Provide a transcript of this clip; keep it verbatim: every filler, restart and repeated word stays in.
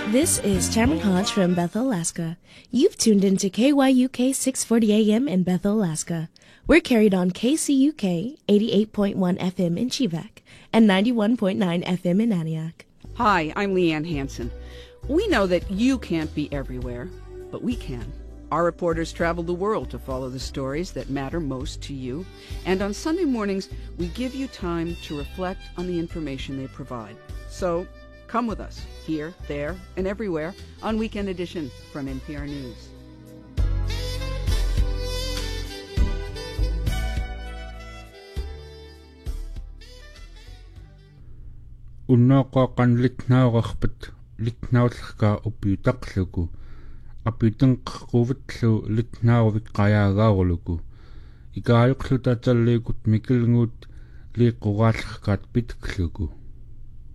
This is Tamron Hodge from Bethel, Alaska. You've tuned into K Y U K six forty A M in Bethel, Alaska. We're carried on K C U K eighty-eight point one F M in Chivak and ninety-one point nine F M in Antioch. Hi, I'm Leanne Hansen. We know that you can't be everywhere, but we can. Our reporters travel the world to follow the stories that matter most to you, and on Sunday mornings, we give you time to reflect on the information they provide. So, come with us, here, there, and everywhere, on Weekend Edition from N P R News. Unnoqoqan litnaaqarpat litnaullerkaa upiutaqluku apiutenqquvitllu litnaaruvik qayaagaaruluku ikaajuqluta talliikut mikilnguut liiqquraallerkaat pitkluku